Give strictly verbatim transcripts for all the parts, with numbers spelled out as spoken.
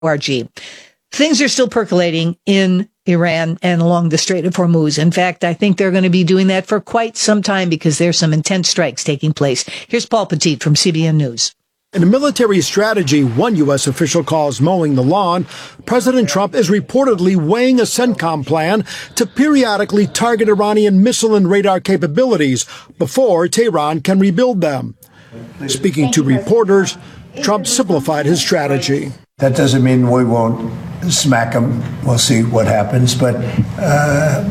org. Things are still percolating in Iran and along the Strait of Hormuz. In fact, I think they're going to be doing that for quite some time because there's some intense strikes taking place. Here's Paul Petit from C B N News. In a military strategy one U S official calls mowing the lawn, President Trump is reportedly weighing a CENTCOM plan to periodically target Iranian missile and radar capabilities before Tehran can rebuild them. Speaking to reporters, Trump simplified his strategy. That doesn't mean we won't smack them. We'll see what happens. But uh,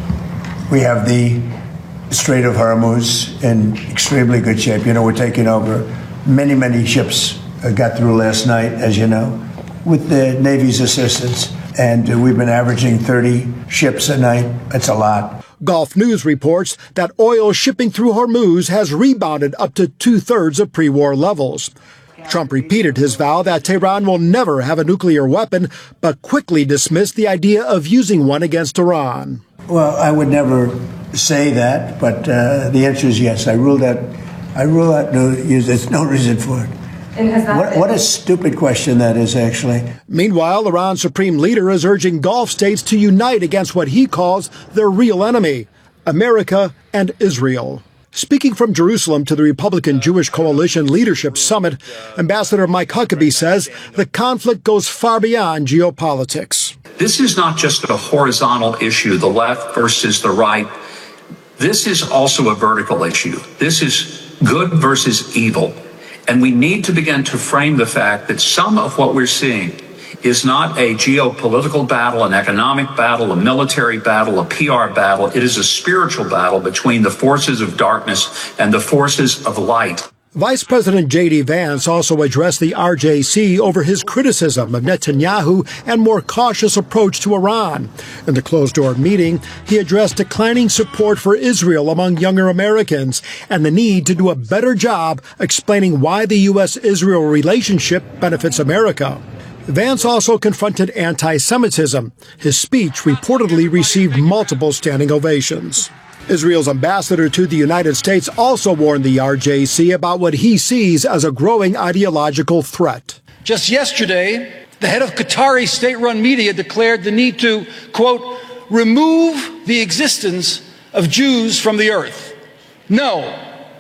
we have the Strait of Hormuz in extremely good shape. You know, we're taking over. Many, many ships got through last night, as you know, with the Navy's assistance. And uh, we've been averaging thirty ships a night. That's a lot. Gulf News reports that oil shipping through Hormuz has rebounded up to two-thirds of pre-war levels. Trump repeated his vow that Tehran will never have a nuclear weapon, but quickly dismissed the idea of using one against Iran. Well, I would never say that, but uh, the answer is yes. I rule that. I rule out no use. There's no reason for it. And has that what, what a stupid question that is, actually. Meanwhile, Iran's supreme leader is urging Gulf states to unite against what he calls their real enemy, America and Israel. Speaking from Jerusalem to the Republican Jewish Coalition Leadership Summit, Ambassador Mike Huckabee says the conflict goes far beyond geopolitics. This is not just a horizontal issue, the left versus the right. This is also a vertical issue. This is good versus evil. And we need to begin to frame the fact that some of what we're seeing is not a geopolitical battle, an economic battle, a military battle, a P R battle. It is a spiritual battle between the forces of darkness and the forces of light. Vice President J D Vance also addressed the R J C over his criticism of Netanyahu and more cautious approach to Iran. In the closed-door meeting, he addressed declining support for Israel among younger Americans and the need to do a better job explaining why the U S Israel relationship benefits America. Vance also confronted anti-Semitism. His speech reportedly received multiple standing ovations. Israel's ambassador to the United States also warned the R J C about what he sees as a growing ideological threat. Just yesterday, the head of Qatari state-run media declared the need to, quote, remove the existence of Jews from the earth. No.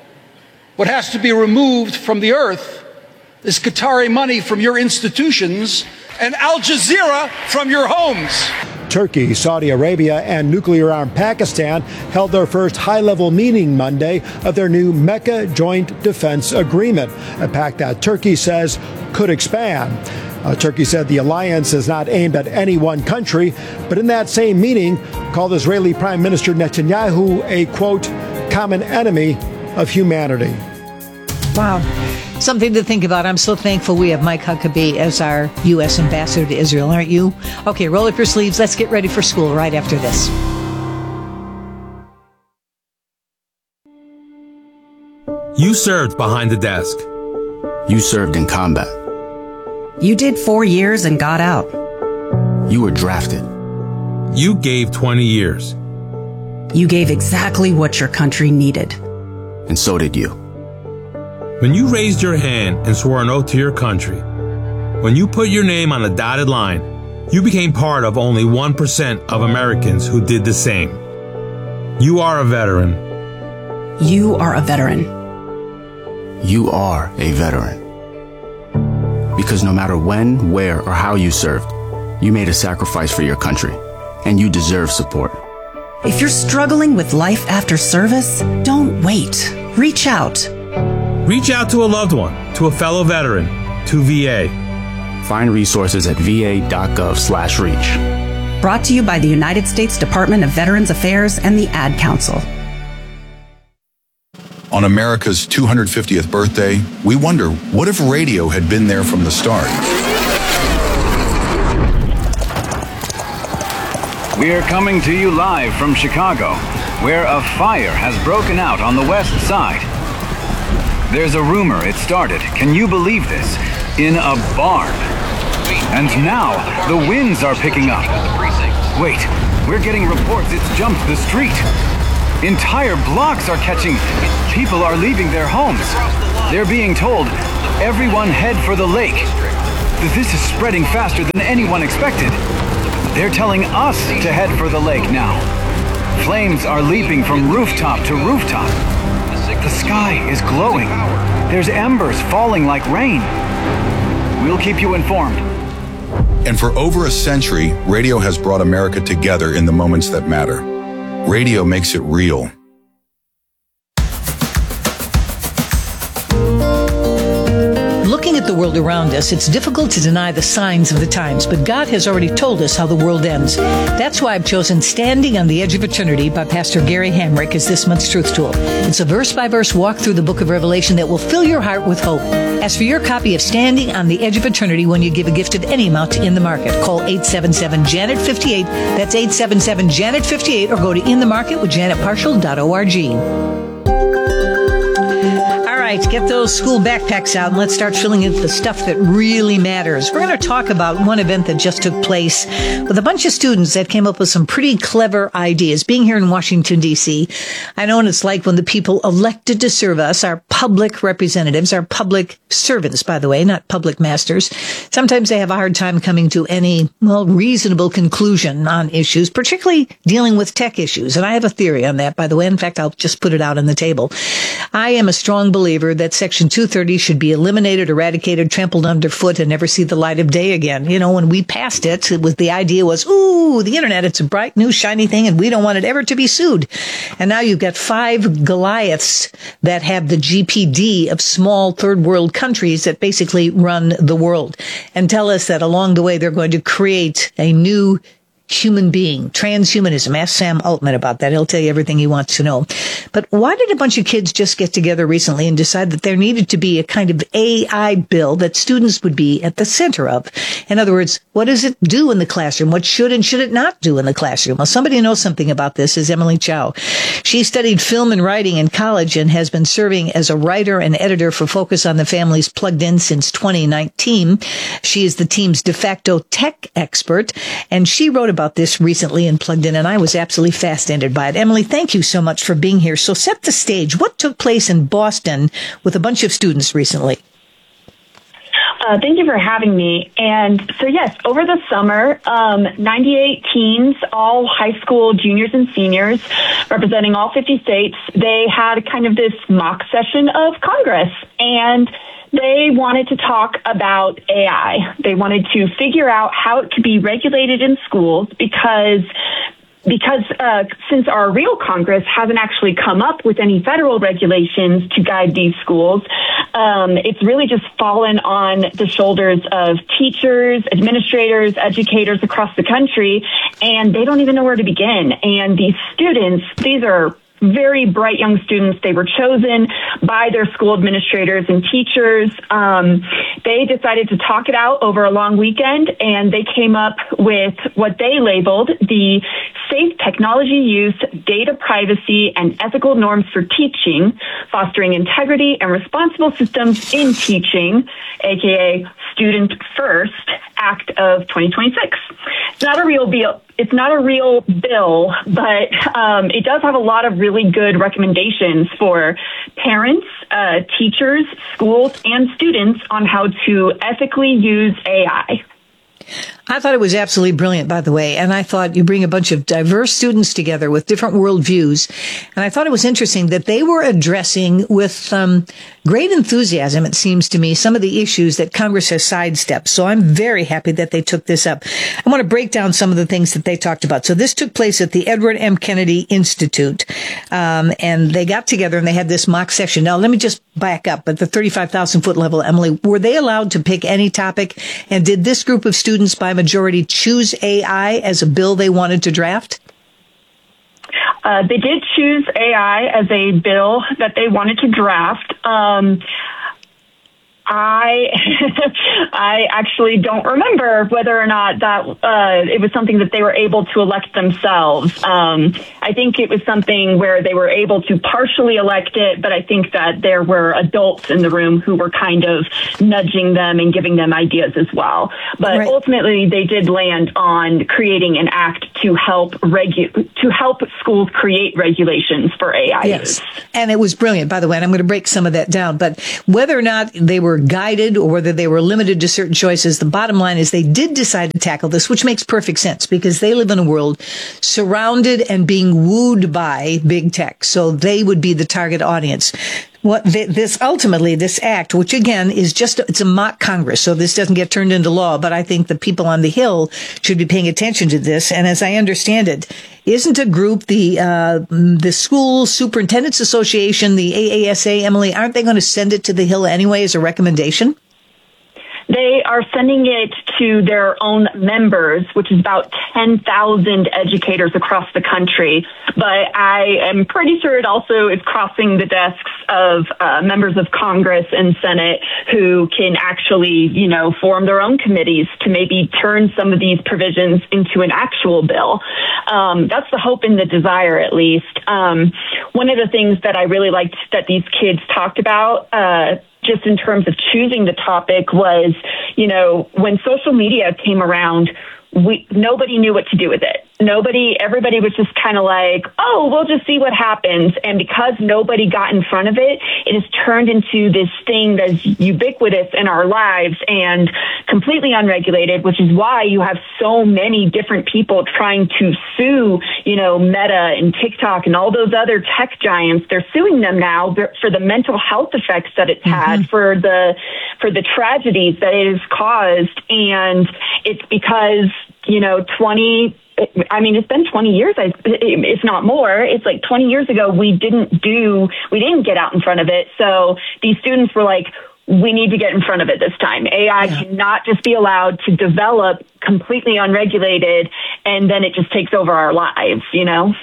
What has to be removed from the earth is Qatari money from your institutions and Al Jazeera from your homes. Turkey, Saudi Arabia, and nuclear-armed Pakistan held their first high-level meeting Monday of their new Mecca Joint Defense Agreement, a pact that Turkey says could expand. Uh, Turkey said the alliance is not aimed at any one country, but in that same meeting called Israeli Prime Minister Netanyahu a, quote, common enemy of humanity. Wow. Something to think about. I'm so thankful we have Mike Huckabee as our U S ambassador to Israel, aren't you? Okay, roll up your sleeves. Let's get ready for school right after this. You served behind the desk. You served in combat. You did four years and got out. You were drafted. You gave twenty years. You gave exactly what your country needed. And so did you. When you raised your hand and swore an oath to your country, when you put your name on a dotted line, you became part of only one percent of Americans who did the same. You are a veteran. You are a veteran. You are a veteran. Because no matter when, where, or how you served, you made a sacrifice for your country, and you deserve support. If you're struggling with life after service, don't wait. Reach out. Reach out to a loved one, to a fellow veteran, to V A. Find resources at va.gov slash reach. Brought to you by the United States Department of Veterans Affairs and the Ad Council. On America's two hundred fiftieth birthday, we wonder, what if radio had been there from the start? We are coming to you live from Chicago, where a fire has broken out on the west side. There's a rumor it started, can you believe this, in a barn. And now, the winds are picking up. Wait, we're getting reports it's jumped the street. Entire blocks are catching. People are leaving their homes. They're being told, everyone head for the lake. This is spreading faster than anyone expected. They're telling us to head for the lake now. Flames are leaping from rooftop to rooftop. The sky is glowing. There's embers falling like rain. We'll keep you informed. And for over a century, radio has brought America together in the moments that matter. Radio makes it real. Looking at the world around us, it's difficult to deny the signs of the times, but God has already told us how the world ends. That's why I've chosen Standing on the Edge of Eternity by Pastor Gary Hamrick as this month's Truth Tool. It's a verse-by-verse walk through the book of Revelation that will fill your heart with hope. Ask for your copy of Standing on the Edge of Eternity when you give a gift of any amount to In the Market. Call eight seven seven, Janet fifty-eight. That's eight seven seven, Janet fifty-eight, or go to in the market with janet partial dot org. Get those school backpacks out and let's start filling in the stuff that really matters. We're going to talk about one event that just took place with a bunch of students that came up with some pretty clever ideas. Being here in Washington, D C, I know what it's like when the people elected to serve us, our public representatives, our public servants, by the way, not public masters. Sometimes they have a hard time coming to any, well, reasonable conclusion on issues, particularly dealing with tech issues. And I have a theory on that, by the way. In fact, I'll just put it out on the table. I am a strong believer that Section two thirty should be eliminated, eradicated, trampled underfoot, and never see the light of day again. You know, when we passed it, it was, the idea was, ooh, the internet, it's a bright, new, shiny thing, and we don't want it ever to be sued. And now you've got five Goliaths that have the G P D of small third world countries that basically run the world and tell us that along the way they're going to create a new human being, transhumanism. Ask Sam Altman about that. He'll tell you everything he wants to know. But why did a bunch of kids just get together recently and decide that there needed to be a kind of A I bill that students would be at the center of? In other words, what does it do in the classroom? What should and should it not do in the classroom? Well, somebody who knows something about this is Emily Chow. She studied film and writing in college and has been serving as a writer and editor for Focus on the Family's Plugged In since twenty nineteen. She is the team's de facto tech expert, and she wrote about this recently in Plugged In, and I was absolutely fascinated by it. Emily, thank you so much for being here. So set the stage. What took place in Boston with a bunch of students recently? Uh, thank you for having me. And so, yes, over the summer, um, ninety-eight teens, all high school juniors and seniors, representing all fifty states, they had kind of this mock session of Congress. And they wanted to talk about A I. They wanted to figure out how it could be regulated in schools because Because uh, since our real Congress hasn't actually come up with any federal regulations to guide these schools, um, it's really just fallen on the shoulders of teachers, administrators, educators across the country, and they don't even know where to begin. And these students, these are very bright young students. They were chosen by their school administrators and teachers. Um, they decided to talk it out over a long weekend, and they came up with what they labeled the Safe Technology Use, Data Privacy, and Ethical Norms for Teaching, Fostering Integrity and Responsible Systems in Teaching, aka Student First Act of twenty twenty-six. It's not a real bill. It's not a real bill, but um, it does have a lot of really good recommendations for parents, uh, teachers, schools, and students on how to ethically use A I. I thought it was absolutely brilliant, by the way, and I thought you bring a bunch of diverse students together with different worldviews, and I thought it was interesting that they were addressing with um, great enthusiasm, it seems to me, some of the issues that Congress has sidestepped. So I'm very happy that they took this up. I want to break down some of the things that they talked about. So this took place at the Edward M. Kennedy Institute, um, and they got together and they had this mock session. Now, let me just back up at the thirty-five thousand foot level, Emily. Were they allowed to pick any topic, and did this group of students by majority choose A I as a bill they wanted to draft? Uh, they did choose A I as a bill that they wanted to draft. Um, I I actually don't remember whether or not that uh, it was something that they were able to elect themselves. Um, I think it was something where they were able to partially elect it, but I think that there were adults in the room who were kind of nudging them and giving them ideas as well. But right. Ultimately, they did land on creating an act to help regu- to help schools create regulations for A I yes. use. And it was brilliant, by the way, and I'm going to break some of that down. But whether or not they were were guided or whether they were limited to certain choices. The bottom line is they did decide to tackle this, which makes perfect sense because they live in a world surrounded and being wooed by big tech. So they would be the target audience. What this ultimately, this act, which again is just, it's a mock Congress, so this doesn't get turned into law, but I think the people on the Hill should be paying attention to this. And as I understand it, isn't a group, the, uh, the School Superintendents Association, the A A S A, Emily, aren't they going to send it to the Hill anyway as a recommendation? They are sending it to their own members, which is about ten thousand educators across the country. But I am pretty sure it also is crossing the desks of uh, members of Congress and Senate who can actually, you know, form their own committees to maybe turn some of these provisions into an actual bill. Um, that's the hope and the desire, at least. Um, one of the things that I really liked that these kids talked about, uh, just in terms of choosing the topic was, you know, when social media came around, we nobody knew what to do with it. Nobody, everybody was just kind of like, oh, we'll just see what happens. And because nobody got in front of it, it has turned into this thing that's ubiquitous in our lives and completely unregulated, which is why you have so many different people trying to sue, you know, Meta and TikTok and all those other tech giants. They're suing them now for the mental health effects that it's had, mm-hmm. for the, for the tragedies that it has caused. And it's because, you know, twenty, I mean, it's been twenty years, if not more. It's like twenty years ago, we didn't do, we didn't get out in front of it. So these students were like, we need to get in front of it this time. A I yeah. cannot just be allowed to develop completely unregulated, and then it just takes over our lives, you know?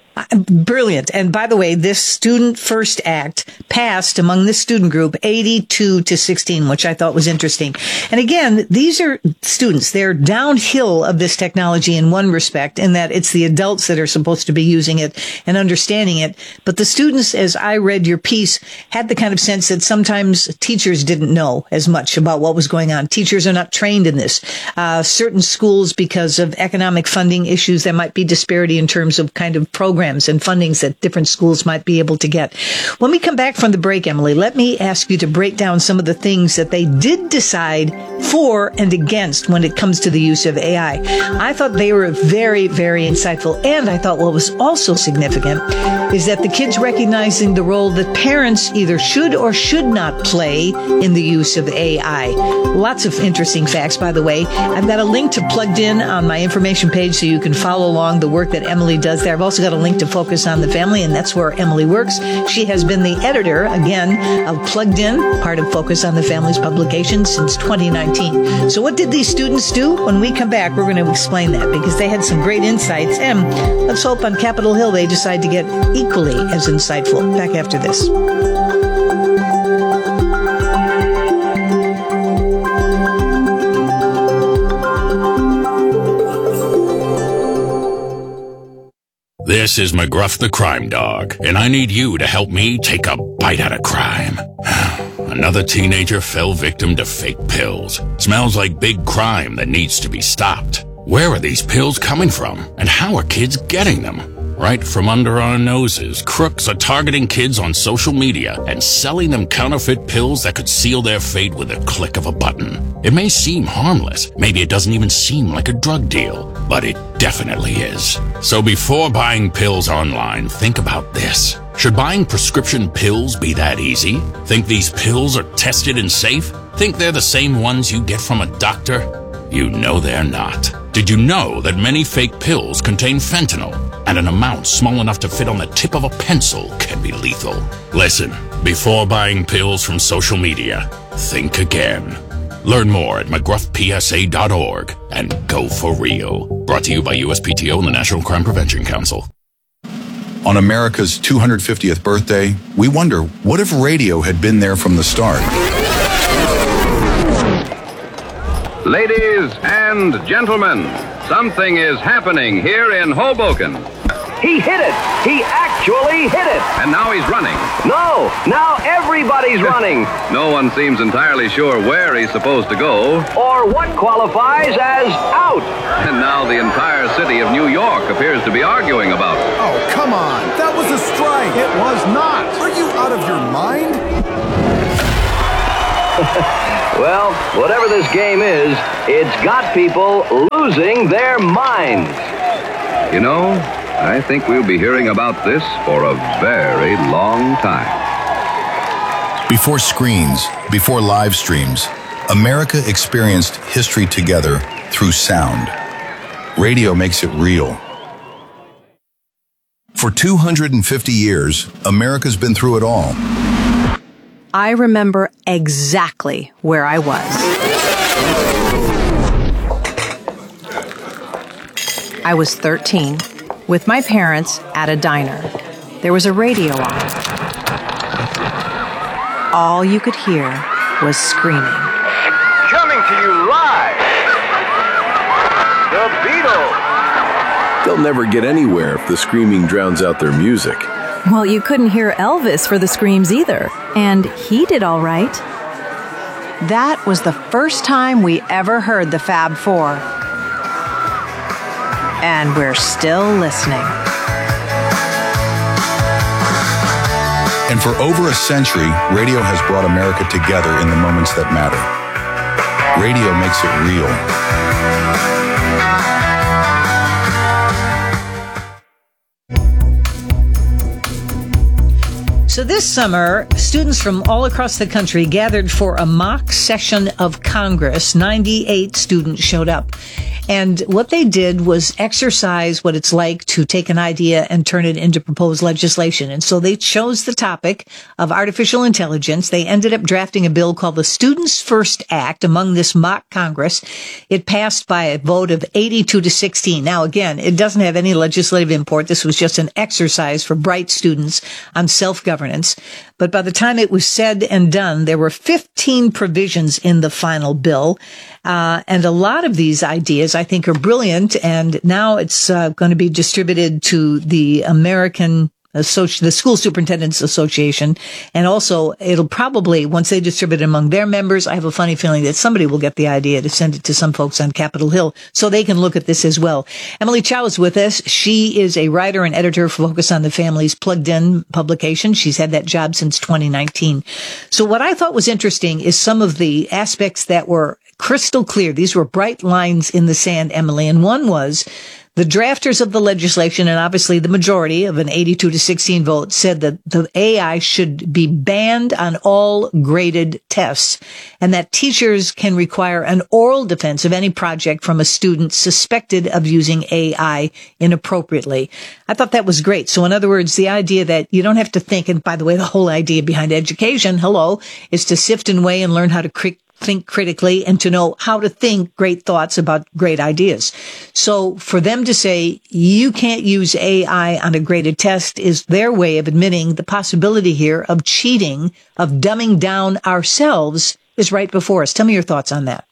Brilliant. And by the way, this Student First Act passed among this student group eighty-two to sixteen, which I thought was interesting. And again, these are students. They're downhill of this technology in one respect, in that it's the adults that are supposed to be using it and understanding it. But the students, as I read your piece, had the kind of sense that sometimes teachers didn't know as much about what was going on. Teachers are not trained in this. Uh, certain schools, because of economic funding issues, there might be disparity in terms of kind of programs and fundings that different schools might be able to get. When we come back from the break, Emily, let me ask you to break down some of the things that they did decide for and against when it comes to the use of A I. I thought they were very, very insightful. And I thought what was also significant is that the kids recognizing the role that parents either should or should not play in the use of A I. Lots of interesting facts, by the way. I've got a link to Plugged In on my information page so you can follow along the work that Emily does there. I've also got a link to Focus on the Family, and that's where Emily works. She has been the editor, again, of Plugged In, part of Focus on the Family's publication since twenty nineteen. So what did these students do? When we come back, we're going to explain that because they had some great insights, and let's hope on Capitol Hill they decide to get equally as insightful. Back after this. This is McGruff the Crime Dog, and I need you to help me take a bite out of crime. Another teenager fell victim to fake pills. Smells like big crime that needs to be stopped. Where are these pills coming from, and how are kids getting them? Right from under our noses, crooks are targeting kids on social media and selling them counterfeit pills that could seal their fate with a click of a button. It may seem harmless, maybe it doesn't even seem like a drug deal, but it definitely is. So before buying pills online, think about this. Should buying prescription pills be that easy? Think these pills are tested and safe? Think they're the same ones you get from a doctor? You know they're not. Did you know that many fake pills contain fentanyl, and an amount small enough to fit on the tip of a pencil can be lethal? Listen, before buying pills from social media, think again. Learn more at mcgruff p s a dot org and go for real. Brought to you by U S P T O and the National Crime Prevention Council. On America's two hundred fiftieth birthday, we wonder, what if radio had been there from the start? Ladies and gentlemen, something is happening here in Hoboken. He hit it! He actually hit it! And now he's running. No! Now everybody's running! No one seems entirely sure where he's supposed to go. Or what qualifies as out. And now the entire city of New York appears to be arguing about it. Oh, come on! That was a strike! It was not! Are you out of your mind? Well, whatever this game is, it's got people losing their minds. You know, I think we'll be hearing about this for a very long time. Before screens, before live streams, America experienced history together through sound. Radio makes it real. For two hundred fifty years, America's been through it all. I remember exactly where I was. I was thirteen, with my parents at a diner. There was a radio on. All you could hear was screaming. Coming to you live, the Beatles. They'll never get anywhere if the screaming drowns out their music. Well, you couldn't hear Elvis for the screams either, and he did all right. That was the first time we ever heard the Fab Four. And we're still listening. And for over a century, radio has brought America together in the moments that matter. Radio makes it real. So this summer, students from all across the country gathered for a mock session of Congress. ninety-eight students showed up. And what they did was exercise what it's like to take an idea and turn it into proposed legislation. And so they chose the topic of artificial intelligence. They ended up drafting a bill called the Students First Act among this mock Congress. It passed by a vote of eighty-two to sixteen. Now, again, it doesn't have any legislative import. This was just an exercise for bright students on self-governance. But by the time it was said and done, there were fifteen provisions in the final bill. Uh, and a lot of these ideas, I think, are brilliant. And now it's uh, going to be distributed to the American Associ- the School Superintendents Association. And also, it'll probably, once they distribute it among their members, I have a funny feeling that somebody will get the idea to send it to some folks on Capitol Hill so they can look at this as well. Emily Chow is with us. She is a writer and editor for Focus on the Family's Plugged In publication. She's had that job since twenty nineteen. So what I thought was interesting is some of the aspects that were crystal clear. These were bright lines in the sand, Emily. And one was the drafters of the legislation, and obviously the majority of an eighty-two to sixteen vote, said that the A I should be banned on all graded tests, and that teachers can require an oral defense of any project from a student suspected of using A I inappropriately. I thought that was great. So in other words, the idea that you don't have to think, and by the way, the whole idea behind education, hello, is to sift and weigh and learn how to cri- think critically and to know how to think great thoughts about great ideas. So for them to say you can't use A I on a graded test is their way of admitting the possibility here of cheating, of dumbing down ourselves is right before us. Tell me your thoughts on that.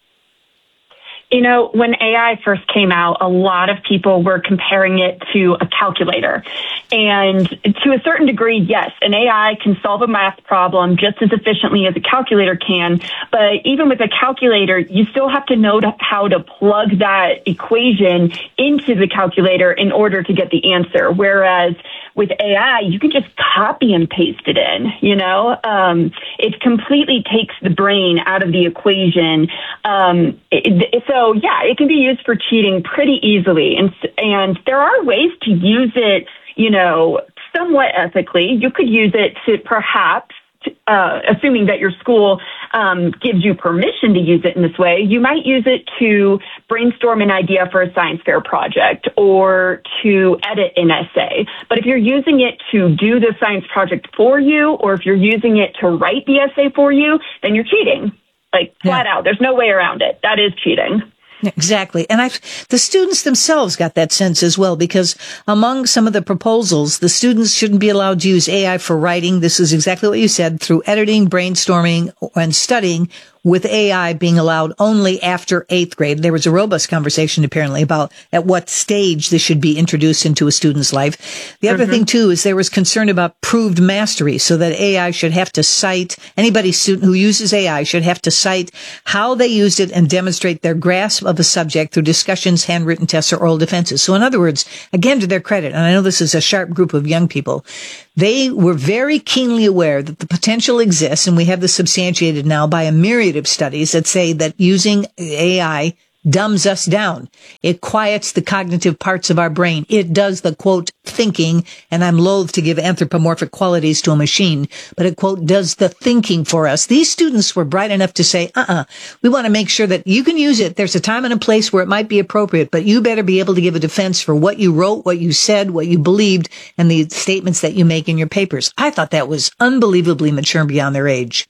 You know, when A I first came out, a lot of people were comparing it to a calculator. And to a certain degree, yes, an A I can solve a math problem just as efficiently as a calculator can. But even with a calculator, you still have to know how to plug that equation into the calculator in order to get the answer. Whereas with A I, you can just copy and paste it in, you know? Um, it completely takes the brain out of the equation. Um, it, so, yeah, it can be used for cheating pretty easily. And, and there are ways to use it, you know, somewhat ethically. You could use it to perhaps, uh, assuming that your school um, gives you permission to use it in this way, you might use it to brainstorm an idea for a science fair project or to edit an essay. But if you're using it to do the science project for you, or if you're using it to write the essay for you, then you're cheating. Like, flat yeah. out. There's no way around it. That is cheating. Exactly. And I, the students themselves got that sense as well, because among some of the proposals, the students shouldn't be allowed to use A I for writing. This is exactly what you said, through editing, brainstorming, and studying with A I being allowed only after eighth grade. There was a robust conversation apparently about at what stage this should be introduced into a student's life. The other mm-hmm. thing too is there was concern about proved mastery, so that A I should have to cite, anybody student who uses A I should have to cite how they used it and demonstrate their grasp of a subject through discussions, handwritten tests, or oral defenses. So in other words, again, to their credit, and I know this is a sharp group of young people, they were very keenly aware that the potential exists, and we have this substantiated now by a myriad of studies that say that using A I dumbs us down. It quiets the cognitive parts of our brain. It does the, quote, thinking, and I'm loath to give anthropomorphic qualities to a machine, but it, quote, does the thinking for us. These students were bright enough to say, uh-uh, we want to make sure that you can use it. There's a time and a place where it might be appropriate, but you better be able to give a defense for what you wrote, what you said, what you believed, and the statements that you make in your papers. I thought that was unbelievably mature beyond their age.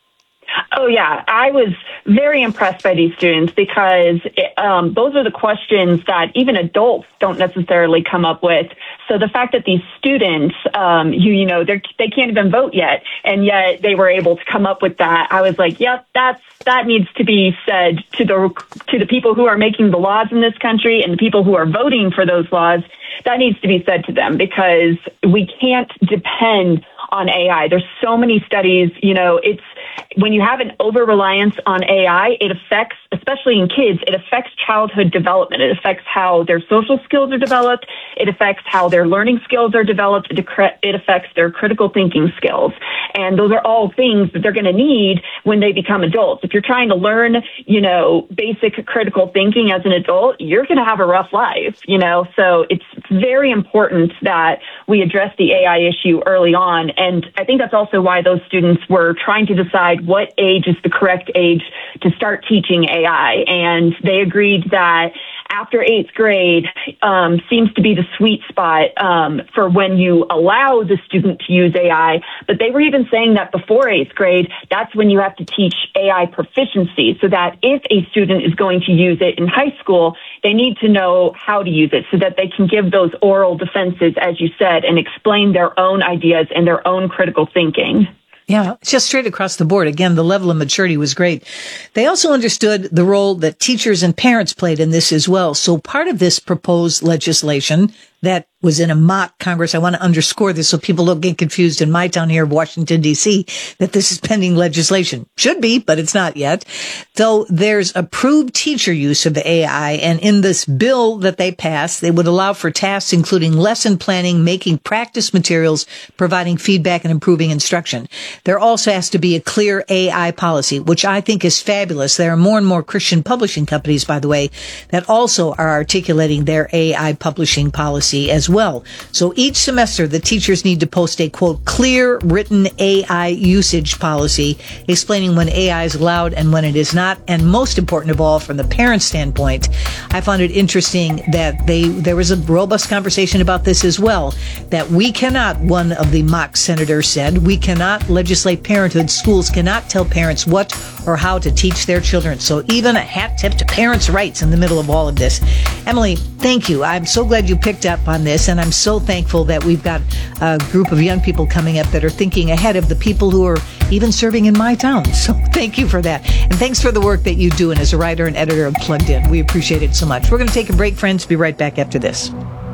Oh, yeah. I was very impressed by these students because it, um, those are the questions that even adults don't necessarily come up with. So the fact that these students, um, you, you know, they they can't even vote yet, and yet they were able to come up with that, I was like, yep, that's that needs to be said to the to the people who are making the laws in this country and the people who are voting for those laws. That needs to be said to them because we can't depend on A I. There's so many studies, you know, it's when you have an over-reliance on A I, it affects, especially in kids, it affects childhood development. It affects how their social skills are developed. It affects how their learning skills are developed. It affects their critical thinking skills. And those are all things that they're going to need when they become adults. If you're trying to learn, you know, basic critical thinking as an adult, you're going to have a rough life, you know. So it's very important that we address the A I issue early on. And I think that's also why those students were trying to decide what age is the correct age to start teaching A I. And they agreed that after eighth grade um, seems to be the sweet spot um, for when you allow the student to use A I. But they were even saying that before eighth grade, that's when you have to teach A I proficiency, so that if a student is going to use it in high school, they need to know how to use it so that they can give those oral defenses, as you said, and explain their own ideas and their own critical thinking. Yeah, just straight across the board. Again, the level of maturity was great. They also understood the role that teachers and parents played in this as well. So part of this proposed legislation that was in a mock Congress. I want to underscore this so people don't get confused in my town here of Washington, D C, that this is pending legislation. Should be, but it's not yet. Though there's approved teacher use of A I, and in this bill that they passed, they would allow for tasks including lesson planning, making practice materials, providing feedback, and improving instruction. There also has to be a clear A I policy, which I think is fabulous. There are more and more Christian publishing companies, by the way, that also are articulating their A I publishing policy as well. So each semester, the teachers need to post a, quote, clear written A I usage policy explaining when A I is allowed and when it is not. And most important of all, from the parent standpoint, I found it interesting that they there was a robust conversation about this as well, that we cannot, one of the mock senators said, we cannot legislate parenthood. Schools cannot tell parents what or how to teach their children. So even a hat tip to parents' rights in the middle of all of this. Emily, thank you. I'm so glad you picked up on this, and I'm so thankful that we've got a group of young people coming up that are thinking ahead of the people who are even serving in my town. So thank you for that. And thanks for the work that you do, and as a writer and editor of Plugged In. We appreciate it so much. We're going to take a break, friends. Be right back after this.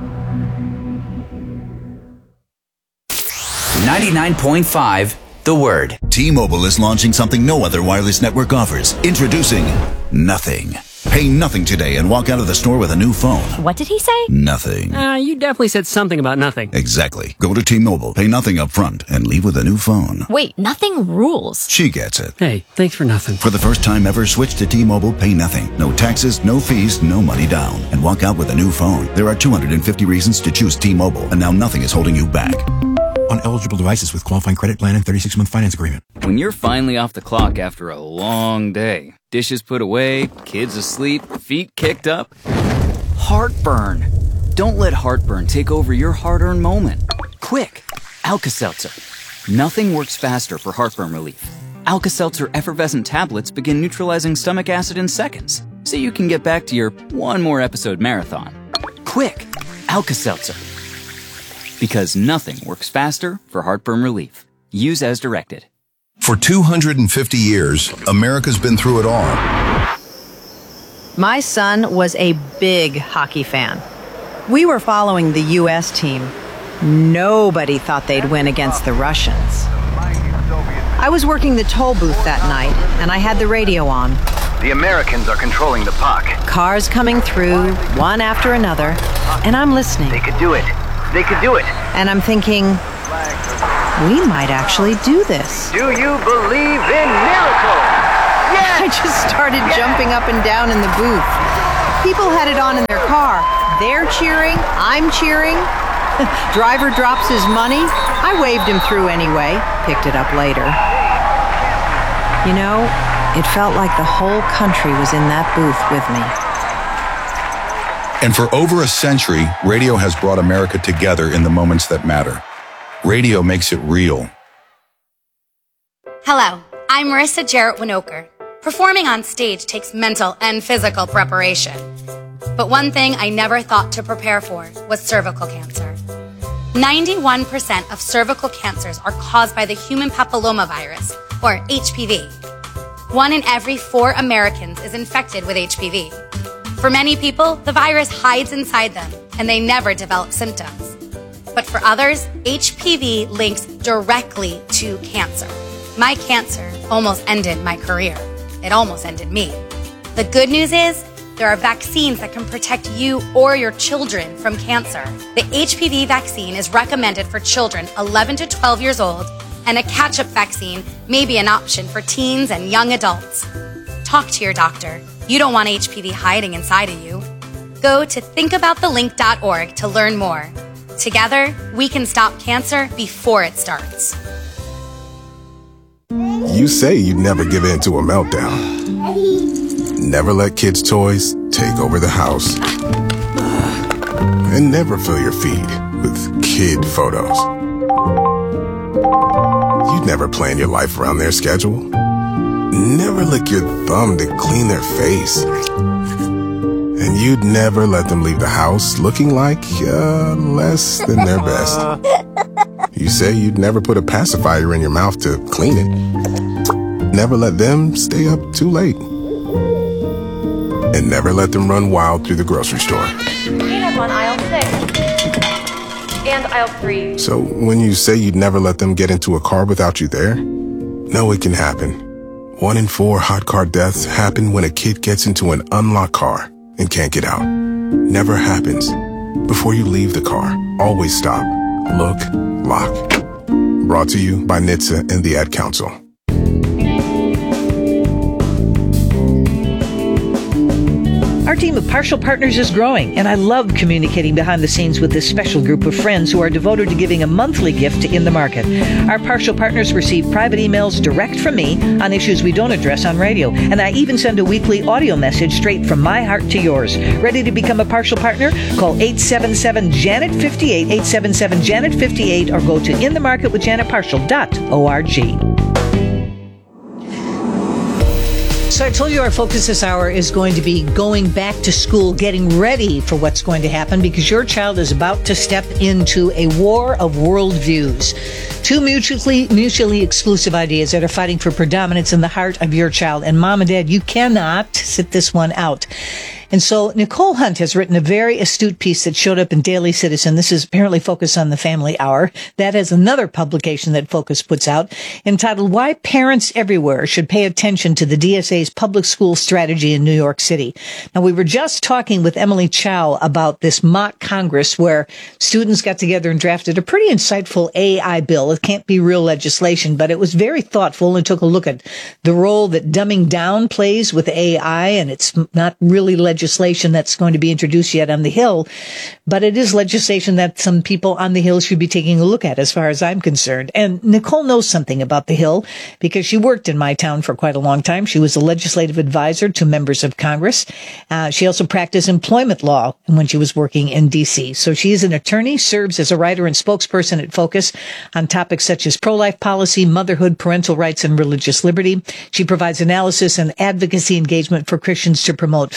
ninety-nine point five The Word. T-Mobile is launching something no other wireless network offers. Introducing Nothing. Pay nothing today and walk out of the store with a new phone. What did he say? Nothing. Uh, you definitely said something about nothing. Exactly. Go to T-Mobile, pay nothing up front, and leave with a new phone. Wait, nothing rules. She gets it. Hey, thanks for nothing. For the first time ever, switch to T-Mobile, pay nothing. No taxes, no fees, no money down. And walk out with a new phone. There are two hundred fifty reasons to choose T-Mobile, and now nothing is holding you back. On eligible devices with qualifying credit plan and thirty-six month finance agreement. When you're finally off the clock after a long day, dishes put away, kids asleep, feet kicked up, heartburn. Don't let heartburn take over your hard-earned moment. Quick, Alka-Seltzer. Nothing works faster for heartburn relief. Alka-Seltzer effervescent tablets begin neutralizing stomach acid in seconds, so you can get back to your one more episode marathon. Quick, Alka-Seltzer. Because nothing works faster for heartburn relief. Use as directed. For two hundred fifty years, America's been through it all. My son was a big hockey fan. We were following the U S team. Nobody thought they'd win against the Russians. I was working the toll booth that night, and I had the radio on. The Americans are controlling the puck. Cars coming through, one after another, and I'm listening. They could do it. They could do it. And I'm thinking, we might actually do this. Do you believe in miracles? Yes! I just started yes! jumping up and down in the booth. People had it on in their car. They're cheering, I'm cheering. Driver drops his money. I waved him through anyway, picked it up later. You know, it felt like the whole country was in that booth with me. And for over a century, radio has brought America together in the moments that matter. Radio makes it real. Hello, I'm Marissa Jarrett Winokur. Performing on stage takes mental and physical preparation. But one thing I never thought to prepare for was cervical cancer. ninety-one percent of cervical cancers are caused by the human papillomavirus, or H P V. One in every four Americans is infected with H P V. For many people, the virus hides inside them, and they never develop symptoms. But for others, H P V links directly to cancer. My cancer almost ended my career. It almost ended me. The good news is, there are vaccines that can protect you or your children from cancer. The H P V vaccine is recommended for children eleven to twelve years old, and a catch-up vaccine may be an option for teens and young adults. Talk to your doctor. You don't want H P V hiding inside of you. Go to think about the link dot org to learn more. Together, we can stop cancer before it starts. You say you'd never give in to a meltdown. Never let kids' toys take over the house. And never fill your feed with kid photos. You'd never plan your life around their schedule. Never lick your thumb to clean their face. And you'd never let them leave the house looking like uh, less than their best. You say you'd never put a pacifier in your mouth to clean it. Never let them stay up too late. And never let them run wild through the grocery store. Peanut on aisle six. And aisle three. So when you say you'd never let them get into a car without you there, no, it can happen. One in four hot car deaths happen when a kid gets into an unlocked car and can't get out. Never happens. Before you leave the car, always stop, look, lock. Brought to you by N H T S A and the Ad Council. Our team of partial partners is growing, and I love communicating behind the scenes with this special group of friends who are devoted to giving a monthly gift to In the Market. Our partial partners receive private emails direct from me on issues we don't address on radio, and I even send a weekly audio message straight from my heart to yours. Ready to become a partial partner? Call eight seven seven Janet fifty-eight, eight seven seven Janet fifty-eight, or go to in the market with janet partial dot org. So I told you our focus this hour is going to be going back to school, getting ready for what's going to happen, because your child is about to step into a war of worldviews. Two mutually mutually exclusive ideas that are fighting for predominance in the heart of your child. And Mom and Dad, you cannot sit this one out. And so Nicole Hunt has written a very astute piece that showed up in Daily Citizen. This is apparently focused on the Family Hour. That is another publication that Focus puts out, entitled Why Parents Everywhere Should Pay Attention to the D S A's Public School Strategy in New York City. Now, we were just talking with Emily Chow about this mock Congress where students got together and drafted a pretty insightful A I bill. It can't be real legislation, but it was very thoughtful and took a look at the role that dumbing down plays with A I, and it's not really legislation. legislation that's going to be introduced yet on the Hill, but it is legislation that some people on the Hill should be taking a look at, as far as I'm concerned. And Nicole knows something about the Hill because she worked in my town for quite a long time. She was a legislative advisor to members of Congress. Uh, she also practiced employment law when she was working in D C. So she is an attorney, serves as a writer and spokesperson at Focus on topics such as pro-life policy, motherhood, parental rights, and religious liberty. She provides analysis and advocacy engagement for Christians to promote faith,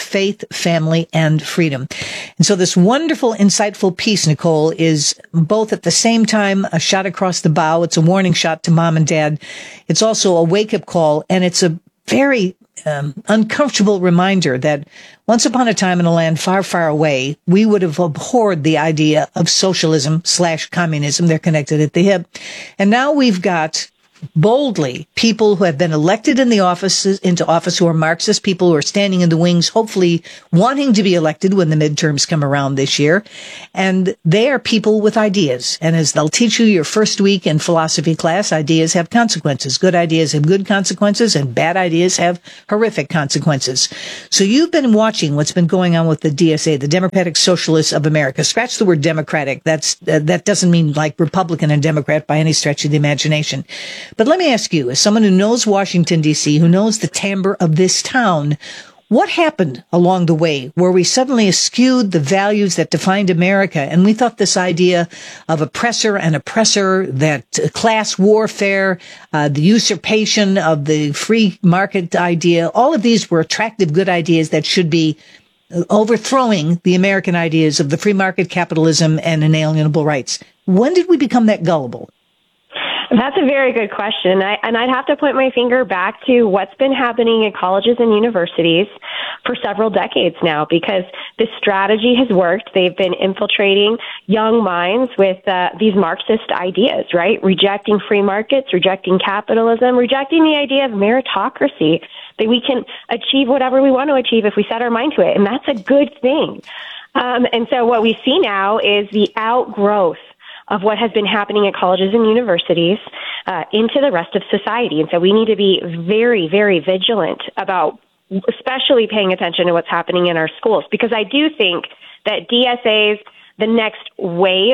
family, and freedom. And so this wonderful, insightful piece, Nicole, is both at the same time a shot across the bow. It's a warning shot to mom and dad. It's also a wake-up call, and it's a very um, uncomfortable reminder that once upon a time in a land far, far away, we would have abhorred the idea of socialism slash communism. They're connected at the hip. And now we've got boldly people who have been elected in the offices into office who are Marxist, people who are standing in the wings, hopefully wanting to be elected when the midterms come around this year. And they are people with ideas. And as they'll teach you your first week in philosophy class, ideas have consequences. Good ideas have good consequences, and bad ideas have horrific consequences. So you've been watching what's been going on with the D S A, the Democratic Socialists of America. Scratch the word Democratic. That's uh, that doesn't mean like Republican and Democrat by any stretch of the imagination. But let me ask you, as someone who knows Washington, D C, who knows the timbre of this town, what happened along the way where we suddenly eschewed the values that defined America, and we thought this idea of oppressor and oppressor, that class warfare, uh, the usurpation of the free market idea, all of these were attractive, good ideas that should be overthrowing the American ideas of the free market capitalism and inalienable rights. When did we become that gullible? That's a very good question. I, and I'd have to point my finger back to what's been happening in colleges and universities for several decades now, because this strategy has worked. They've been infiltrating young minds with uh, these Marxist ideas, right? Rejecting free markets, rejecting capitalism, rejecting the idea of meritocracy, that we can achieve whatever we want to achieve if we set our mind to it. And that's a good thing. Um, and so what we see now is the outgrowth of what has been happening at colleges and universities uh, into the rest of society. And so we need to be very, very vigilant about especially paying attention to what's happening in our schools, because I do think that D S A's, the next wave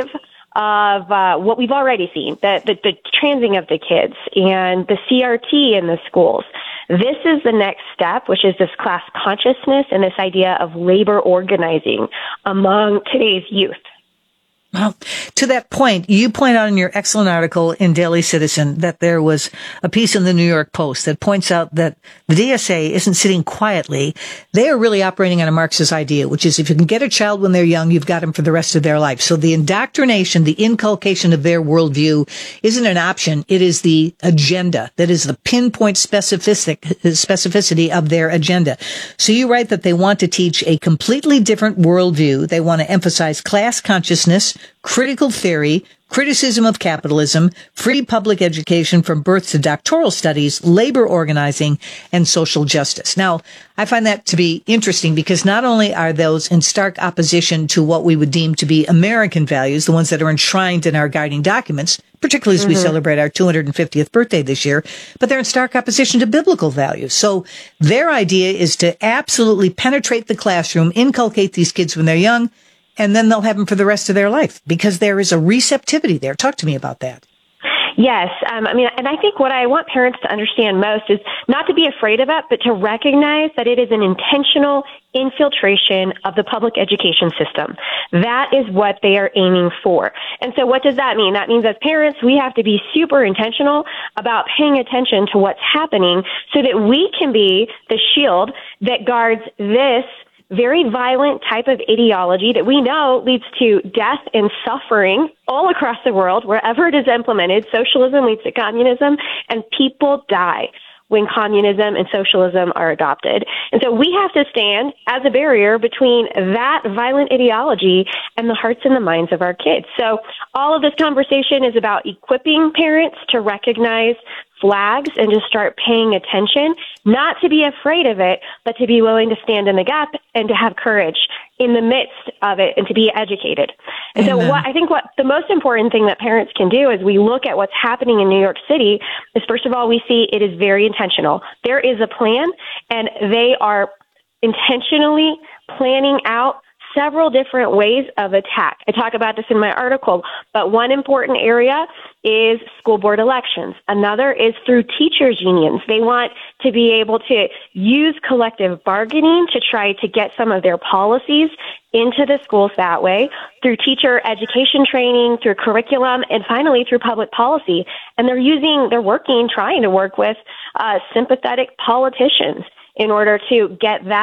of uh, what we've already seen, the, the, the transing of the kids and the C R T in the schools, this is the next step, which is this class consciousness and this idea of labor organizing among today's youth. Well, to that point, you point out in your excellent article in Daily Citizen that there was a piece in the New York Post that points out that the D S A isn't sitting quietly. They are really operating on a Marxist idea, which is if you can get a child when they're young, you've got them for the rest of their life. So the indoctrination, the inculcation of their worldview isn't an option. It is the agenda. That is the pinpoint specific, specificity of their agenda. So you write that they want to teach a completely different worldview. They want to emphasize class consciousness, critical theory, criticism of capitalism, free public education from birth to doctoral studies, labor organizing, and social justice. Now, I find that to be interesting because not only are those in stark opposition to what we would deem to be American values, the ones that are enshrined in our guiding documents, particularly as mm-hmm. we celebrate our two hundred fiftieth birthday this year, but they're in stark opposition to biblical values. So their idea is to absolutely penetrate the classroom, inculcate these kids when they're young, and then they'll have them for the rest of their life because there is a receptivity there. Talk to me about that. Yes. Um, I mean, and I think what I want parents to understand most is not to be afraid of it, but to recognize that it is an intentional infiltration of the public education system. That is what they are aiming for. And so what does that mean? That means as parents, we have to be super intentional about paying attention to what's happening so that we can be the shield that guards this very violent type of ideology that we know leads to death and suffering all across the world, wherever it is implemented. Socialism leads to communism, and people die when communism and socialism are adopted. And so we have to stand as a barrier between that violent ideology and the hearts and the minds of our kids. So all of this conversation is about equipping parents to recognize flags and to start paying attention, not to be afraid of it, but to be willing to stand in the gap and to have courage in the midst of it and to be educated. And Amen. So what I think what the most important thing that parents can do as we look at what's happening in New York City is, first of all, we see it is very intentional. There is a plan, and they are intentionally planning out several different ways of attack. I talk about this in my article, but one important area is school board elections. Another is through teachers' unions. They want to be able to use collective bargaining to try to get some of their policies into the schools that way, through teacher education training, through curriculum, and finally through public policy. And they're using, they're working, trying to work with uh, sympathetic politicians in order to get that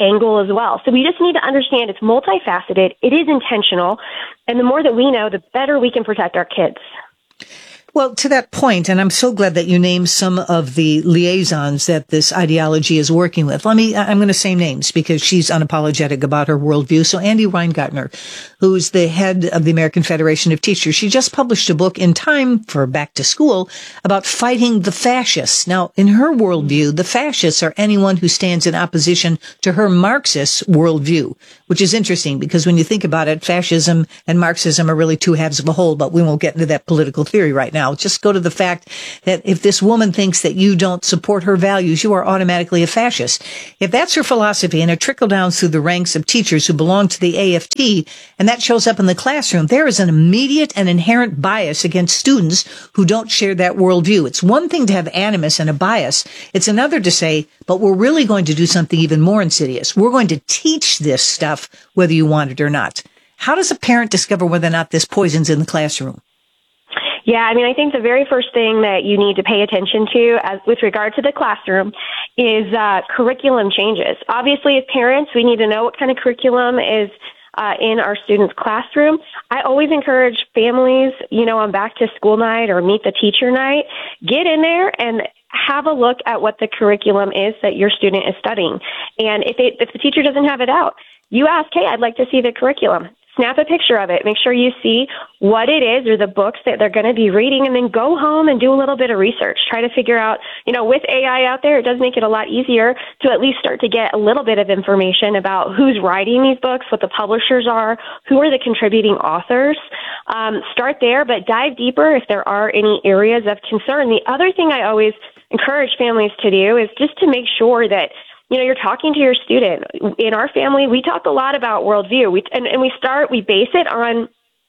angle as well. So we just need to understand it's multifaceted, it is intentional, and the more that we know, the better we can protect our kids. Well, to that point, and I'm so glad that you named some of the liaisons that this ideology is working with. Let me, I'm going to say names because she's unapologetic about her worldview. So Andi Weingartner, who's the head of the American Federation of Teachers, she just published a book in time for back to school about fighting the fascists. Now, in her worldview, the fascists are anyone who stands in opposition to her Marxist worldview, which is interesting because when you think about it, fascism and Marxism are really two halves of a whole, but we won't get into that political theory right now. Just go to the fact that if this woman thinks that you don't support her values, you are automatically a fascist. If that's her philosophy and it trickle down through the ranks of teachers who belong to the A F T, and that shows up in the classroom, there is an immediate and inherent bias against students who don't share that worldview. It's one thing to have animus and a bias. It's another to say, but we're really going to do something even more insidious. We're going to teach this stuff whether you want it or not. How does a parent discover whether or not this poison's in the classroom? Yeah, I mean, I think the very first thing that you need to pay attention to as with regard to the classroom is uh, curriculum changes. Obviously, as parents, we need to know what kind of curriculum is uh, in our students' classroom. I always encourage families, you know, on back to school night or meet the teacher night, get in there and have a look at what the curriculum is that your student is studying. And if it, if the teacher doesn't have it out, you ask, hey, I'd like to see the curriculum. Snap a picture of it. Make sure you see what it is or the books that they're going to be reading, and then go home and do a little bit of research. Try to figure out, you know, with A I out there, it does make it a lot easier to at least start to get a little bit of information about who's writing these books, what the publishers are, who are the contributing authors. Um, start there, but dive deeper if there are any areas of concern. The other thing I always encourage families to do is just to make sure that you know, you're talking to your student. In our family, we talk a lot about worldview. We, and, and we start, we base it on,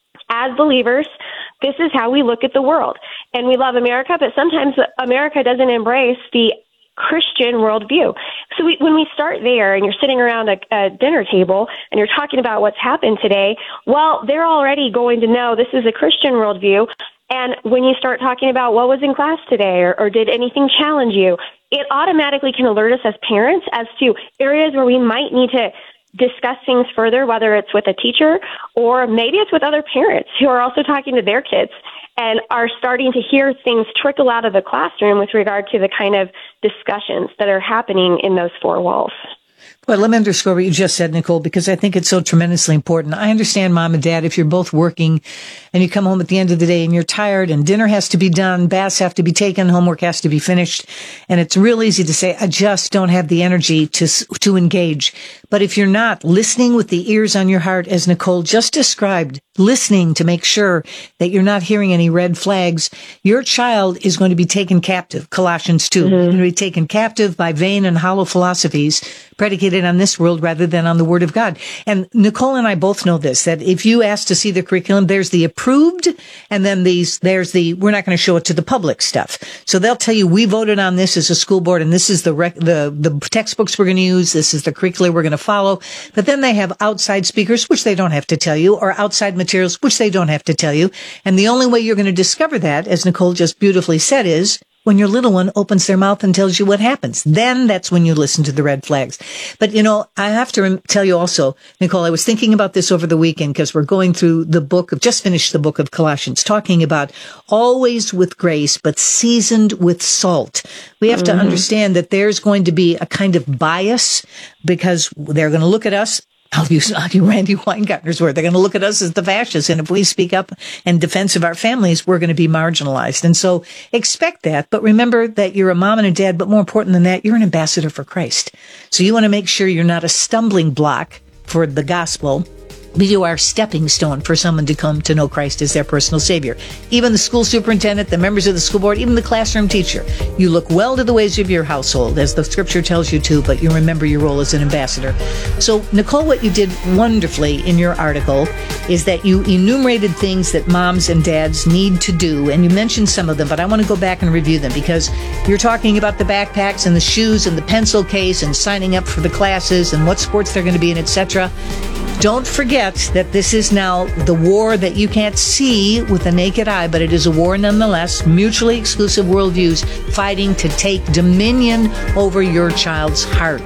as believers, this is how we look at the world. And we love America, but sometimes America doesn't embrace the Christian worldview. So we, when we start there and you're sitting around a, a dinner table and you're talking about what's happened today, well, they're already going to know this is a Christian worldview. And when you start talking about what was in class today or, or did anything challenge you, it automatically can alert us as parents as to areas where we might need to discuss things further, whether it's with a teacher or maybe it's with other parents who are also talking to their kids and are starting to hear things trickle out of the classroom with regard to the kind of discussions that are happening in those four walls. Well, let me underscore what you just said, Nicole, because I think it's so tremendously important. I understand, Mom and Dad, if you're both working and you come home at the end of the day and you're tired and dinner has to be done, baths have to be taken, homework has to be finished, and it's real easy to say, I just don't have the energy to to engage. But if you're not listening with the ears on your heart, as Nicole just described, listening to make sure that you're not hearing any red flags, your child is going to be taken captive. Colossians two, mm-hmm. going to be taken captive by vain and hollow philosophies predicated on this world rather than on the Word of God. And Nicole and I both know this, that if you ask to see the curriculum, there's the approved, and then these, there's the, we're not going to show it to the public stuff. So they'll tell you, we voted on this as a school board, and this is the rec- the, the textbooks we're going to use, this is the curricula we're going to follow. But then they have outside speakers, which they don't have to tell you, or outside materials, which they don't have to tell you. And the only way you're going to discover that, as Nicole just beautifully said, is when your little one opens their mouth and tells you what happens. Then that's when you listen to the red flags. But, you know, I have to rem- tell you also, Nicole, I was thinking about this over the weekend because we're going through the book of, just finished the book of Colossians, talking about always with grace, but seasoned with salt. We have mm-hmm. to understand that there's going to be a kind of bias because they're going to look at us. I'll use, I'll use Randy Weingartner's word. They're going to look at us as the fascists. And if we speak up in defense of our families, we're going to be marginalized. And so expect that. But remember that you're a mom and a dad. But more important than that, you're an ambassador for Christ. So you want to make sure you're not a stumbling block for the gospel. You are a stepping stone for someone to come to know Christ as their personal Savior. Even the school superintendent, the members of the school board, even the classroom teacher. You look well to the ways of your household, as the scripture tells you to, but you remember your role as an ambassador. So, Nicole, what you did wonderfully in your article is that you enumerated things that moms and dads need to do, and you mentioned some of them, but I want to go back and review them because you're talking about the backpacks and the shoes and the pencil case and signing up for the classes and what sports they're going to be in, et cetera. Don't forget that this is now the war that you can't see with the naked eye, but it is a war nonetheless, mutually exclusive worldviews fighting to take dominion over your child's heart.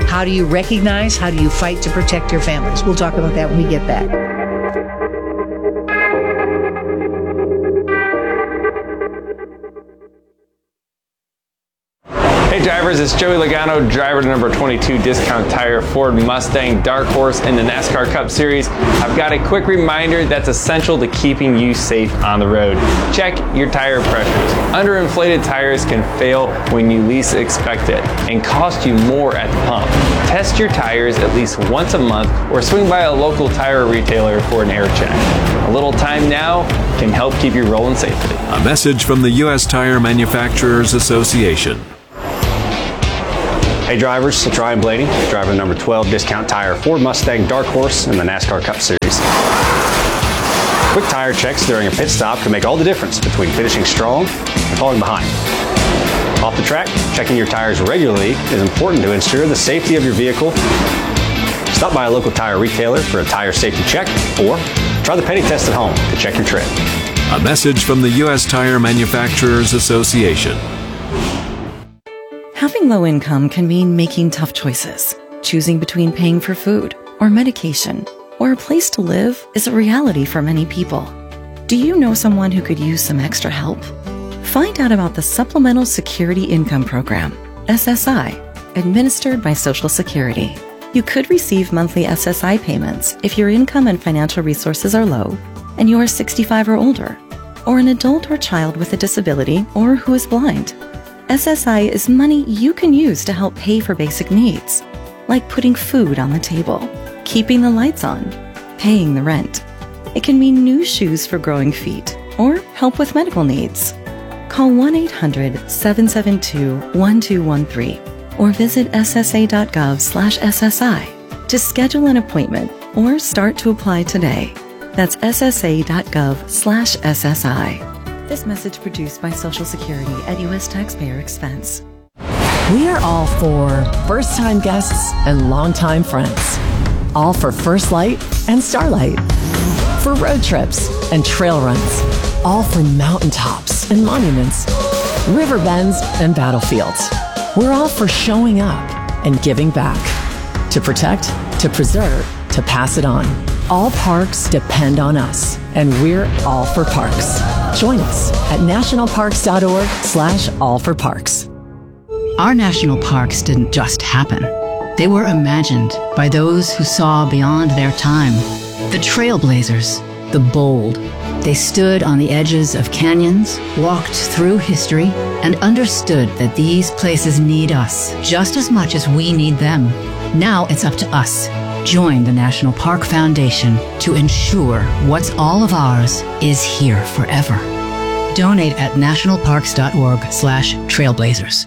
How do you recognize? How do you fight to protect your families? We'll talk about that when we get back. Hey drivers, it's Joey Logano, driver to number twenty-two Discount Tire Ford Mustang Dark Horse in the NASCAR Cup Series. I've got a quick reminder that's essential to keeping you safe on the road. Check your tire pressures. Underinflated tires can fail when you least expect it and cost you more at the pump. Test your tires at least once a month or swing by a local tire retailer for an air check. A little time now can help keep you rolling safely. A message from the U S Tire Manufacturers Association. Hey drivers, it's Ryan Blaney, driver number twelve Discount Tire Ford Mustang Dark Horse in the NASCAR Cup Series. Quick tire checks during a pit stop can make all the difference between finishing strong and falling behind. Off the track, checking your tires regularly is important to ensure the safety of your vehicle. Stop by a local tire retailer for a tire safety check or try the penny test at home to check your tread. A message from the U S Tire Manufacturers Association. Having low income can mean making tough choices. Choosing between paying for food or medication or a place to live is a reality for many people. Do you know someone who could use some extra help? Find out about the Supplemental Security Income Program, S S I, administered by Social Security. You could receive monthly S S I payments if your income and financial resources are low and you are sixty-five or older, or an adult or child with a disability or who is blind. S S I is money you can use to help pay for basic needs, like putting food on the table, keeping the lights on, paying the rent. It can mean new shoes for growing feet or help with medical needs. Call one eight hundred, seven seven two, one two one three or visit S S A dot gov slash S S I to schedule an appointment or start to apply today. That's S S A dot gov slash S S I. This message produced by Social Security at U S taxpayer expense. We are all for first-time guests and longtime friends. All for First Light and Starlight. For road trips and trail runs. All for mountaintops and monuments, river bends and battlefields. We're all for showing up and giving back. To protect, to preserve, to pass it on. All parks depend on us, and we're all for parks. Join us at nationalparks.org slash all for parks. Our national parks didn't just happen. They were imagined by those who saw beyond their time. The trailblazers, the bold. They stood on the edges of canyons, walked through history, and understood that these places need us just as much as we need them. Now it's up to us. Join the National Park Foundation to ensure what's all of ours is here forever. Donate at nationalparks.org slash trailblazers.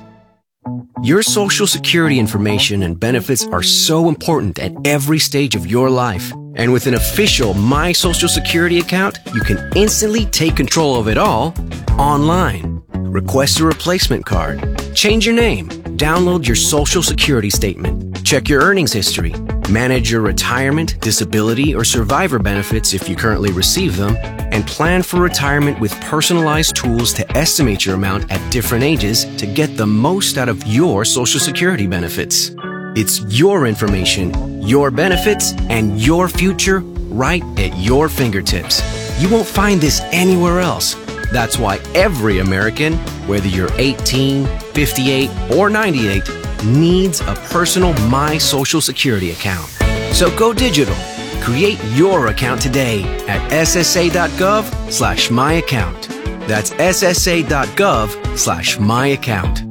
Your Social Security information and benefits are so important at every stage of your life. And with an official My Social Security account, you can instantly take control of it all online. Request a replacement card, change your name, download your Social Security statement, check your earnings history, manage your retirement, disability, or survivor benefits if you currently receive them, and plan for retirement with personalized tools to estimate your amount at different ages to get the most out of your Social Security benefits. It's your information, your benefits, and your future right at your fingertips. You won't find this anywhere else. That's why every American, whether you're eighteen, fifty-eight, or ninety-eight, needs a personal My Social Security account. So go digital. Create your account today at ssa.gov slash my account. That's ssa.gov slash my account.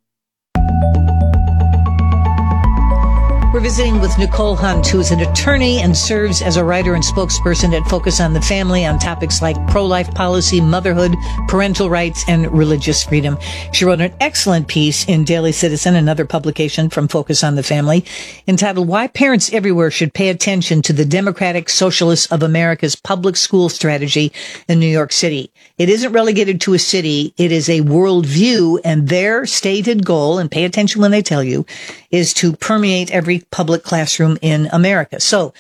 We're visiting with Nicole Hunt, who is an attorney and serves as a writer and spokesperson at Focus on the Family on topics like pro-life policy, motherhood, parental rights, and religious freedom. She wrote an excellent piece in Daily Citizen, another publication from Focus on the Family, entitled Why Parents Everywhere Should Pay Attention to the Democratic Socialists of America's Public School Strategy in New York City. It isn't relegated to a city. It is a worldview, and their stated goal, and pay attention when they tell you, is to permeate every public classroom in America. So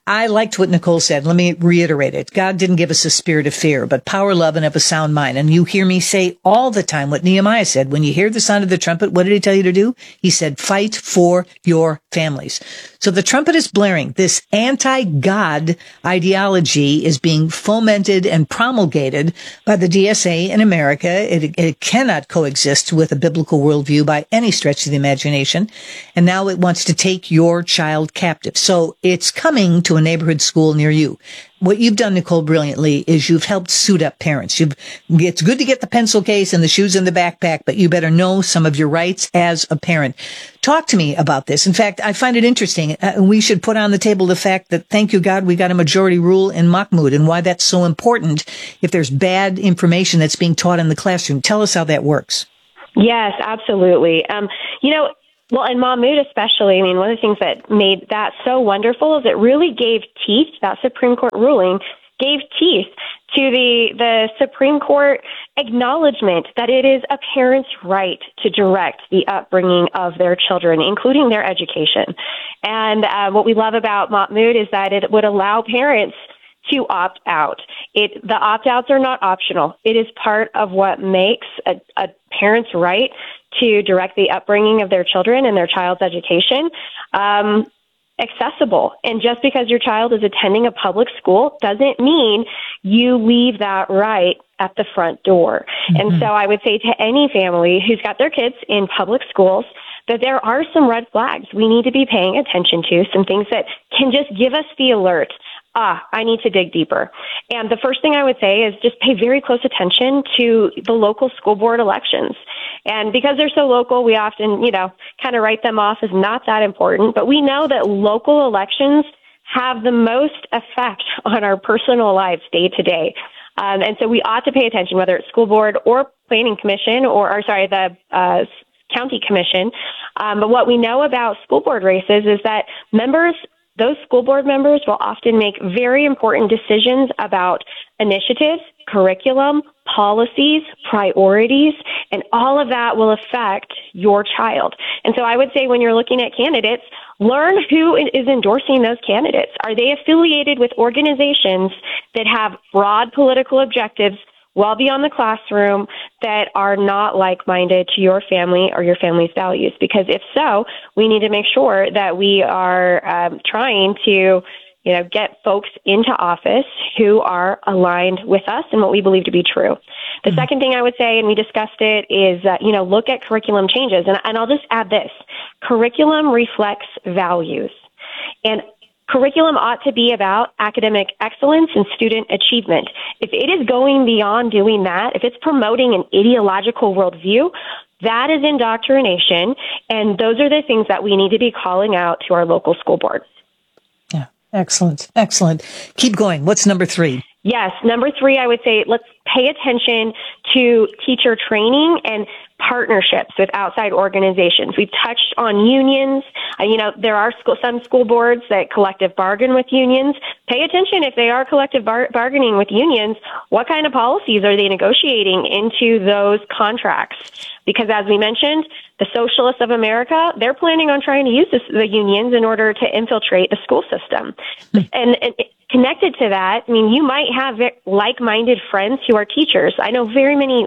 I liked what Nicole said. Let me reiterate it. God didn't give us a spirit of fear, but power, love, and of a sound mind. And you hear me say all the time what Nehemiah said. When you hear the sound of the trumpet, what did he tell you to do? He said, fight for your families. So the trumpet is blaring. This anti-God ideology is being fomented and promulgated by the D S A in America. It, it cannot coexist with a biblical worldview by any stretch of the imagination. And now it wants to take your child captive. So it's coming to a neighborhood school near you. What you've done, Nicole, brilliantly is you've helped suit up parents. You've, it's good to get the pencil case and the shoes in the backpack, but you better know some of your rights as a parent. Talk to me about this. In fact, I find it interesting. Uh, we should put on the table the fact that, thank you, God, we got a majority rule in Mahmoud and why that's so important if there's bad information that's being taught in the classroom. Tell us how that works. Yes, absolutely. Um, you know, Well, and Mahmoud especially, I mean, one of the things that made that so wonderful is it really gave teeth, that Supreme Court ruling gave teeth to the, the Supreme Court acknowledgement that it is a parent's right to direct the upbringing of their children, including their education. And uh, what we love about Mahmoud is that it would allow parents to opt out. It, the opt-outs are not optional. It is part of what makes a, a parent's right to direct the upbringing of their children and their child's education um, accessible. And just because your child is attending a public school doesn't mean you leave that right at the front door. Mm-hmm. And so I would say to any family who's got their kids in public schools that there are some red flags we need to be paying attention to, some things that can just give us the alert. Ah, I need to dig deeper. And the first thing I would say is just pay very close attention to the local school board elections. And because they're so local, we often, you know, kind of write them off as not that important. But we know that local elections have the most effect on our personal lives day to day. Um, and so we ought to pay attention, whether it's school board or planning commission or, or sorry, the uh, county commission. Um, but what we know about school board races is that members Those school board members will often make very important decisions about initiatives, curriculum, policies, priorities, and all of that will affect your child. And so I would say when you're looking at candidates, learn who is endorsing those candidates. Are they affiliated with organizations that have broad political objectives well beyond the classroom that are not like-minded to your family or your family's values? Because if so, we need to make sure that we are um, trying to, you know, get folks into office who are aligned with us and what we believe to be true. The mm-hmm. second thing I would say, and we discussed it, is, uh, you know, look at curriculum changes. And, and I'll just add this. Curriculum reflects values. And curriculum ought to be about academic excellence and student achievement. If it is going beyond doing that, if it's promoting an ideological worldview, that is indoctrination, and those are the things that we need to be calling out to our local school board. Yeah, excellent, excellent. Keep going. What's number three? Yes, number three, I would say let's pay attention to teacher training and partnerships with outside organizations. We've touched on unions. Uh, you know, there are school, some school boards that collective bargain with unions. Pay attention if they are collective bar- bargaining with unions, what kind of policies are they negotiating into those contracts? Because as we mentioned, the socialists of America, they're planning on trying to use this, the unions in order to infiltrate the school system. Mm. And, and connected to that, I mean, you might have like-minded friends who are teachers. I know very many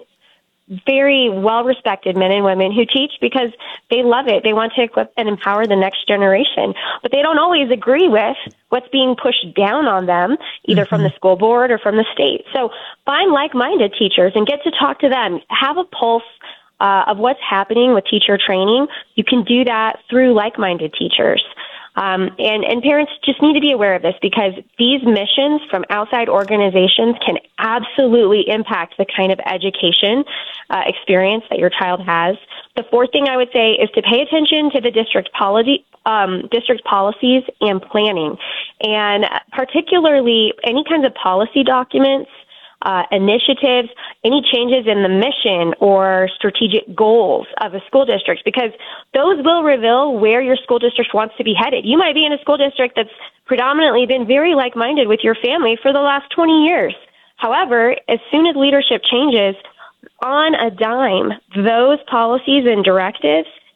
very well-respected men and women who teach because they love it. They want to equip and empower the next generation. But they don't always agree with what's being pushed down on them, either mm-hmm. from the school board or from the state. So find like-minded teachers and get to talk to them. Have a pulse uh, of what's happening with teacher training. You can do that through like-minded teachers. Um, and, and parents just need to be aware of this because these missions from outside organizations can absolutely impact the kind of education uh, experience that your child has. The fourth thing I would say is to pay attention to the district policy, um, district policies and planning, and particularly any kinds of policy documents, Uh, initiatives, any changes in the mission or strategic goals of a school district, because those will reveal where your school district wants to be headed. You might be in a school district that's predominantly been very like-minded with your family for the last twenty years. However, as soon as leadership changes, on a dime, those policies and directives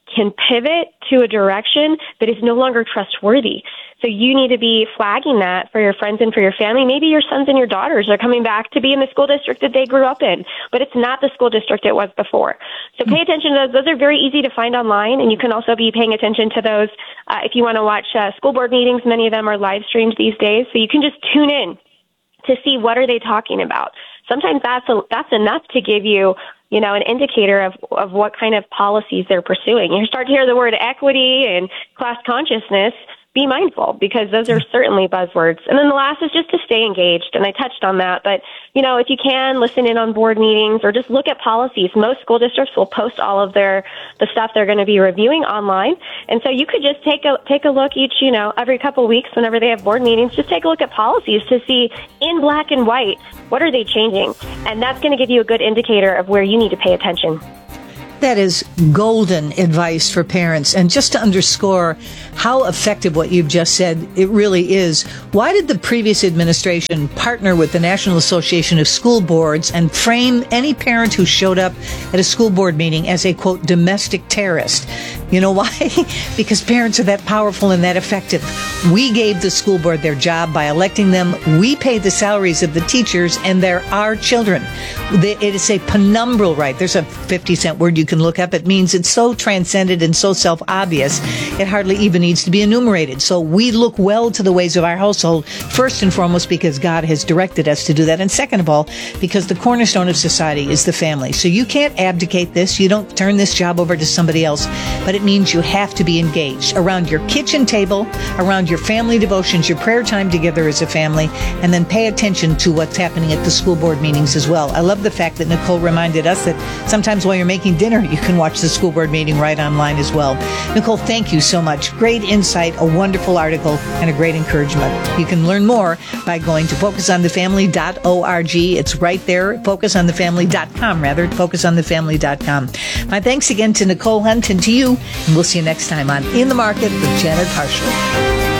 can pivot to a direction that is no longer trustworthy. So you need to be flagging that for your friends and for your family. Maybe your sons and your daughters are coming back to be in the school district that they grew up in, but it's not the school district it was before. So pay attention to those. Those are very easy to find online, and you can also be paying attention to those uh, if you want to watch uh, school board meetings. Many of them are live streamed these days, so you can just tune in to see what are they talking about. Sometimes that's a, that's enough to give you, you know, an indicator of of what kind of policies they're pursuing. You start to hear the word equity and class consciousness. Be mindful, because those are certainly buzzwords. And then the last is just to stay engaged, and I touched on that. But, you know, if you can, listen in on board meetings or just look at policies. Most school districts will post all of their the stuff they're going to be reviewing online. And so you could just take a take a look each, you know, every couple of weeks whenever they have board meetings, just take a look at policies to see in black and white, what are they changing? And that's going to give you a good indicator of where you need to pay attention. That is golden advice for parents. And just to underscore how effective what you've just said it really is, why did the previous administration partner with the National Association of School Boards and frame any parent who showed up at a school board meeting as a, quote, domestic terrorist? You know why? Because parents are that powerful and that effective. We gave the school board their job by electing them. We pay the salaries of the teachers, and they're our children. It is a penumbral right. There's a fifty cent word you can look up. It means it's so transcendent and so self-obvious, it hardly even needs to be enumerated. So we look well to the ways of our household, first and foremost because God has directed us to do that, and second of all, because the cornerstone of society is the family. So you can't abdicate this. You don't turn this job over to somebody else, but it means you have to be engaged around your kitchen table, around your family devotions, your prayer time together as a family, and then pay attention to what's happening at the school board meetings as well. I love the fact that Nicole reminded us that sometimes while you're making dinner, you can watch the school board meeting right online as well. Nicole, thank you so much. Great insight, a wonderful article, and a great encouragement. You can learn more by going to focus on the family dot org. It's right there, focus on the family dot com, rather, focus on the family dot com. My thanks again to Nicole Hunt and to you, and we'll see you next time on In the Market with Janet Harshel.